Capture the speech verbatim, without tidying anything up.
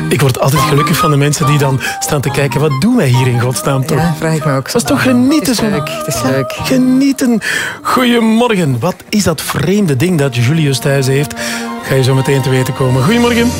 Ik word altijd gelukkig van de mensen die dan staan te kijken. Wat doen wij hier in godsnaam toch? Ja, vraag ik me ook. Dat is toch genieten? Het is leuk, het is leuk. Genieten. Goedemorgen. Wat is dat vreemde ding dat Julius thuis heeft? Ga je zo meteen te weten komen. Goedemorgen.